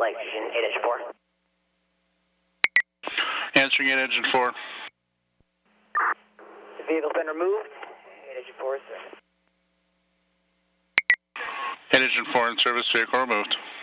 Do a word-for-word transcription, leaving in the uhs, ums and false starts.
Light Fusion eight Engine four. Answering eight Engine four. The vehicle's been removed. eight Engine four is service. eight Engine four in service, vehicle removed.